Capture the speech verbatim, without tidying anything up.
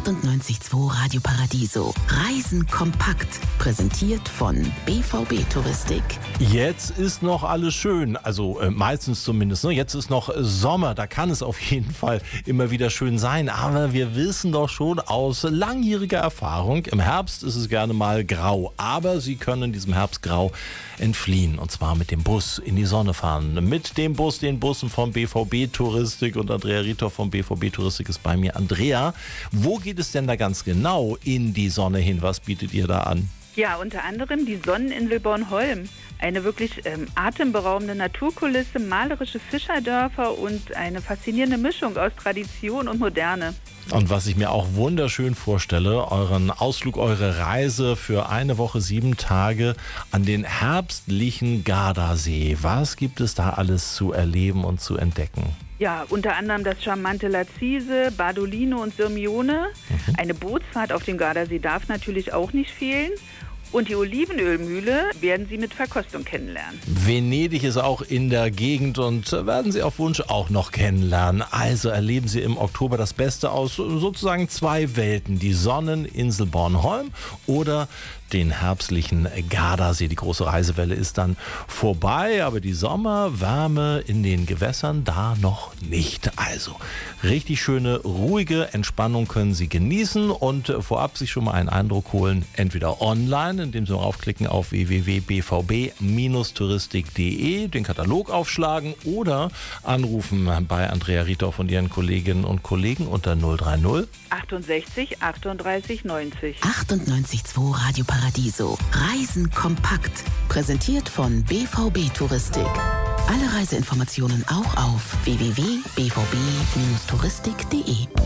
achtundneunzig Komma zwei Radio Paradiso. Reisen kompakt. Präsentiert von B V B Touristik. Jetzt ist noch alles schön, also äh, meistens zumindest. Ne? Jetzt ist noch Sommer, da kann es auf jeden Fall immer wieder schön sein. Aber wir wissen doch schon aus langjähriger Erfahrung, im Herbst ist es gerne mal grau. Aber Sie können diesem Herbstgrau entfliehen. Und zwar mit dem Bus in die Sonne fahren. Mit dem Bus, den Bussen vom B V B Touristik. Und Andrea Rietor vom B V B Touristik ist bei mir. Andrea, wo geht es denn da ganz genau in die Sonne hin? Was bietet ihr da an? Ja, unter anderem die Sonneninsel Bornholm. Eine wirklich ähm, atemberaubende Naturkulisse, malerische Fischerdörfer und eine faszinierende Mischung aus Tradition und Moderne. Und was ich mir auch wunderschön vorstelle, euren Ausflug, eure Reise für eine Woche, sieben Tage an den herbstlichen Gardasee. Was gibt es da alles zu erleben und zu entdecken? Ja, unter anderem das charmante Lazise, Bardolino und Sirmione. Mhm. Eine Bootsfahrt auf dem Gardasee darf natürlich auch nicht fehlen. Und die Olivenölmühle werden Sie mit Verkostung kennenlernen. Venedig ist auch in der Gegend und werden Sie auf Wunsch auch noch kennenlernen. Also erleben Sie im Oktober das Beste aus sozusagen zwei Welten. Die Sonneninsel Bornholm oder den herbstlichen Gardasee. Die große Reisewelle ist dann vorbei, aber die Sommerwärme in den Gewässern da noch nicht. Also richtig schöne, ruhige Entspannung können Sie genießen und vorab sich schon mal einen Eindruck holen, entweder online, indem Sie raufklicken auf w w w punkt b v b touristik punkt d e, den Katalog aufschlagen oder anrufen bei Andrea Rietor von ihren Kolleginnen und Kollegen unter null drei null achtundsechzig achtunddreißig neunzig. achtundneunzig Komma zwei Radio Paradiso. Reisen kompakt. Präsentiert von B V B Touristik. Alle Reiseinformationen auch auf w w w punkt b v b touristik punkt d e.